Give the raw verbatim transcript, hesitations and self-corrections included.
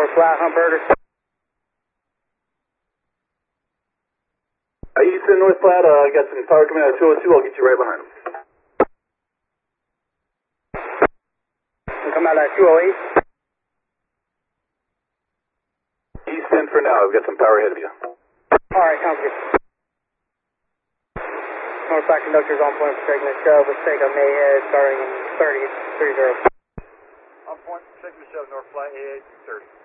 North Flat, Humberger. Uh, Easton, North Flat, uh, I got some power coming out of two oh two, I'll get you right behind them. Come out at two oh eight. Easton for now, I've got some power ahead of you. Alright, sounds good. North Flat conductors on point for taking a shove with take on Mayhead starting in thirty, three zero. On point, taking a shove, North Flat, A eight thirty.